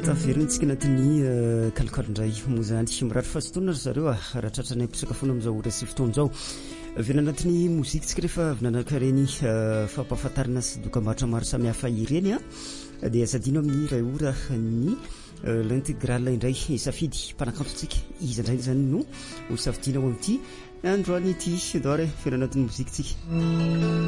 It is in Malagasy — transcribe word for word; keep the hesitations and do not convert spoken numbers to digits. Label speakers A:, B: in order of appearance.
A: taveritsika anatin'ny kalkalindray moa zany mirary fahasotonana zareo raha tratrany mpisakafona amin'izao resy fotoana zao avena anatin'ny mozikitsika rehefa avy nanankareny fampahafantarana sy dokam-barotra maro samihafa ireny a dia sadino amin'ny ray ora ny l'intégrale indray safidy mpanakantotsika izy indray zany no ho safidiana ao amin'ity androany ity dore avena anatin'ny mozikitsika